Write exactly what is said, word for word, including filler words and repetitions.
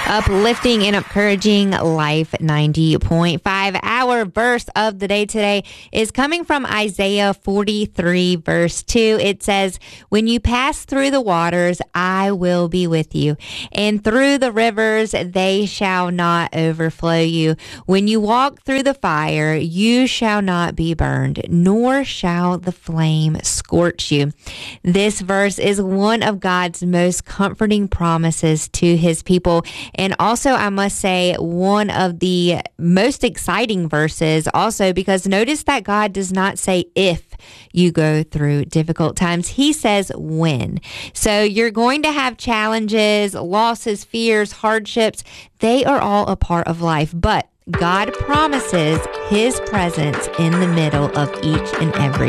Uplifting and encouraging Life ninety point five. Our verse of the day today is coming from Isaiah forty-three, verse two. It says, "When you pass through the waters, I will be with you, and through the rivers, they shall not overflow you. When you walk through the fire, you shall not be burned, nor shall the flame scorch you." This verse is one of God's most comforting promises to his people. And also, I must say, one of the most exciting verses also, because notice that God does not say if you go through difficult times. He says when. So you're going to have challenges, losses, fears, hardships. They are all a part of life. But God promises his presence in the middle of each and every